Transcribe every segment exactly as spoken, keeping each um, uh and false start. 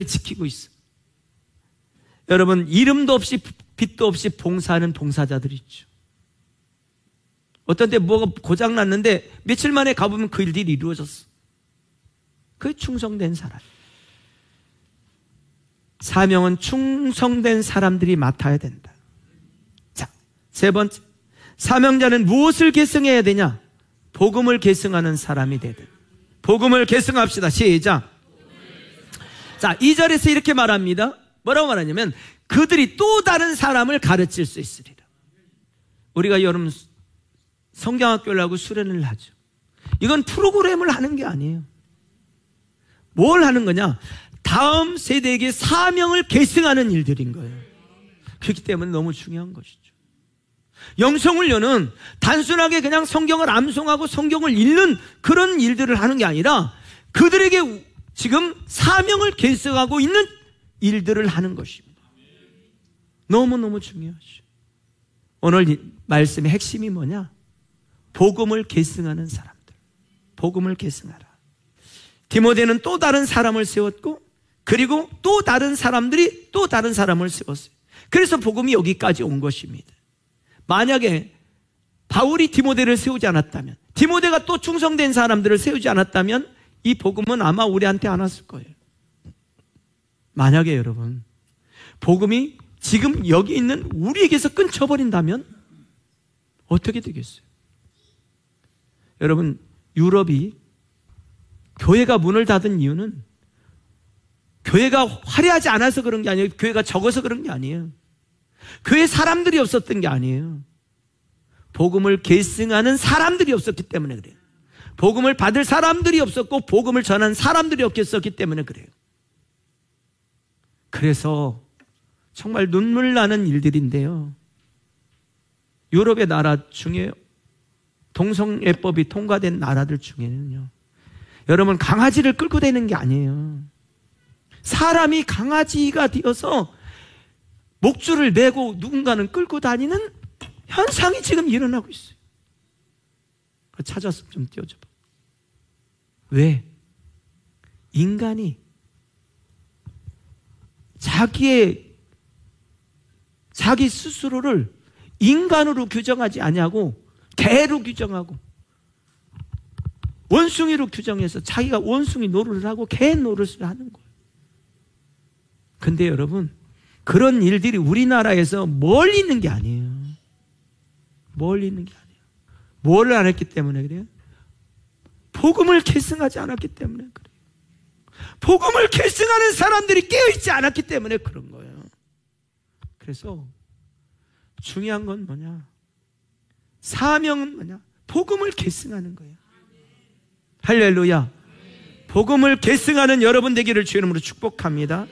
지키고 있어. 여러분, 이름도 없이 빛도 없이 봉사하는 봉사자들이 있죠. 어떤 때 뭐가 고장났는데 며칠 만에 가보면 그 일들이 이루어졌어. 그게 충성된 사람. 사명은 충성된 사람들이 맡아야 된다. 자, 세 번째, 사명자는 무엇을 계승해야 되냐? 복음을 계승하는 사람이 되든. 복음을 계승합시다. 시작. 자, 이 절에서 이렇게 말합니다. 뭐라고 말하냐면 그들이 또 다른 사람을 가르칠 수 있으리라. 우리가 여러분 성경학교를 하고 수련을 하죠. 이건 프로그램을 하는 게 아니에요. 뭘 하는 거냐? 다음 세대에게 사명을 계승하는 일들인 거예요. 그렇기 때문에 너무 중요한 것이죠. 영성훈련은 단순하게 그냥 성경을 암송하고 성경을 읽는 그런 일들을 하는 게 아니라 그들에게 지금 사명을 계승하고 있는 일들을 하는 것입니다. 너무너무 중요하죠. 오늘 말씀의 핵심이 뭐냐? 복음을 계승하는 사람들. 복음을 계승하라. 디모데는 또 다른 사람을 세웠고 그리고 또 다른 사람들이 또 다른 사람을 세웠어요. 그래서 복음이 여기까지 온 것입니다. 만약에 바울이 디모데를 세우지 않았다면, 디모데가 또 충성된 사람들을 세우지 않았다면 이 복음은 아마 우리한테 안 왔을 거예요. 만약에 여러분 복음이 지금 여기 있는 우리에게서 끊쳐버린다면 어떻게 되겠어요? 여러분, 유럽이 교회가 문을 닫은 이유는 교회가 화려하지 않아서 그런 게 아니에요. 교회가 적어서 그런 게 아니에요. 교회 사람들이 없었던 게 아니에요. 복음을 계승하는 사람들이 없었기 때문에 그래요. 복음을 받을 사람들이 없었고 복음을 전하는 사람들이 없었기 때문에 그래요. 그래서 정말 눈물 나는 일들인데요, 유럽의 나라 중에 동성애법이 통과된 나라들 중에는요, 여러분 강아지를 끌고 다니는 게 아니에요. 사람이 강아지가 되어서 목줄을 매고 누군가는 끌고 다니는 현상이 지금 일어나고 있어요. 찾아서 좀 띄워줘봐. 왜? 인간이 자기의 자기 스스로를 인간으로 규정하지 아니하고 개로 규정하고 원숭이로 규정해서 자기가 원숭이 노릇을 하고 개 노릇을 하는 거예요. 근데 여러분, 그런 일들이 우리나라에서 멀리 있는 게 아니에요. 멀리 있는 게 아니에요. 뭘 안 했기 때문에 그래요? 복음을 계승하지 않았기 때문에 그래요. 복음을 계승하는 사람들이 깨어있지 않았기 때문에 그런 거예요. 그래서 중요한 건 뭐냐? 사명은 뭐냐? 복음을 계승하는 거예요. 할렐루야. 복음을 계승하는 여러분 되기를 주의 이름으로 축복합니다.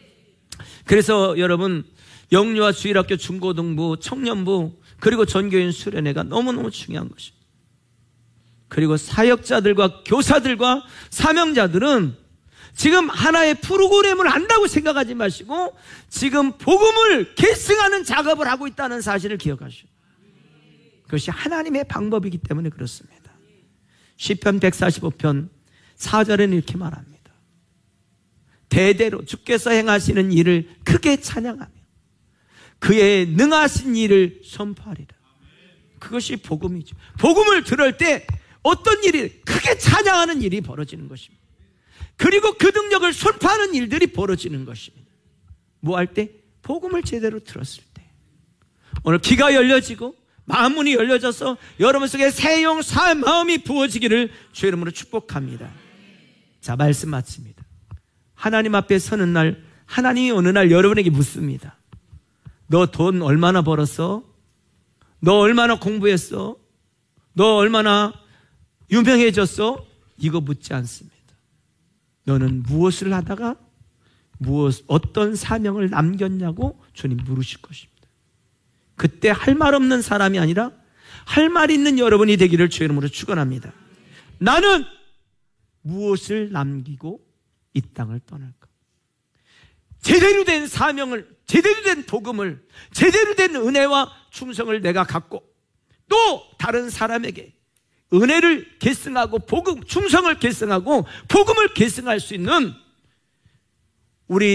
그래서 여러분, 영유아 주일학교 중고등부 청년부 그리고 전교인 수련회가 너무너무 중요한 것입니다. 그리고 사역자들과 교사들과 사명자들은 지금 하나의 프로그램을 한다고 생각하지 마시고 지금 복음을 계승하는 작업을 하고 있다는 사실을 기억하시오. 그것이 하나님의 방법이기 때문에 그렇습니다. 시편 백사십오 편 사 절에는 이렇게 말합니다. 대대로 주께서 행하시는 일을 크게 찬양하며 그의 능하신 일을 선포하리라. 그것이 복음이죠. 복음을 들을 때 어떤 일이 크게 찬양하는 일이 벌어지는 것입니다. 그리고 그 능력을 선포하는 일들이 벌어지는 것입니다. 뭐 할 때? 복음을 제대로 들었을 때. 오늘 귀가 열려지고 마음문이 열려져서 여러분 속에 새 영, 새 마음이 부어지기를 주의 이름으로 축복합니다. 자, 말씀 마칩니다. 하나님 앞에 서는 날 하나님이 어느 날 여러분에게 묻습니다. 너 돈 얼마나 벌었어? 너 얼마나 공부했어? 너 얼마나 유명해졌어? 이거 묻지 않습니다. 너는 무엇을 하다가 무엇, 어떤 사명을 남겼냐고 주님 물으실 것입니다. 그때 할 말 없는 사람이 아니라 할 말 있는 여러분이 되기를 주의 이름으로 축원합니다. 나는 무엇을 남기고 이 땅을 떠날까? 제대로 된 사명을, 제대로 된 복음을, 제대로 된 은혜와 충성을 내가 갖고 또 다른 사람에게 은혜를 계승하고 복음, 충성을 계승하고 복음을 계승할 수 있는 우리